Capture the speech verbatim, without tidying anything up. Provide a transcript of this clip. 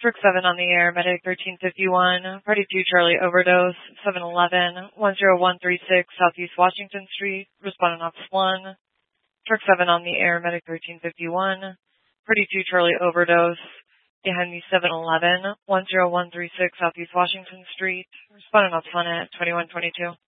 Trick seven on the air, Medic thirteen fifty-one, Party two Charlie overdose, seven eleven, one zero one three six Southeast Washington Street, responding Office one. Trick seven on the air, Medic thirteen fifty-one, Party two Charlie overdose, behind me seven eleven, one zero one three six Southeast Washington Street, responding Office one at twenty-one twenty-two.